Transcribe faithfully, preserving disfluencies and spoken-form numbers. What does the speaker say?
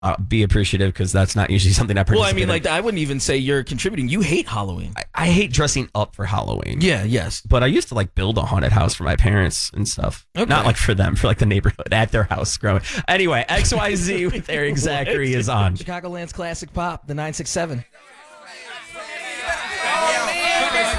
uh, be appreciative because that's not usually something I participate Well, I mean, in. like, I wouldn't even say you're contributing. You hate Halloween. I, I hate dressing up for Halloween. Yeah, yes. But I used to like build a haunted house for my parents and stuff. Okay. Not like for them, for like the neighborhood at their house growing. Anyway, X Y Z with Eric Zachary is on. Chicagoland's Classic Pop, the nine six seven.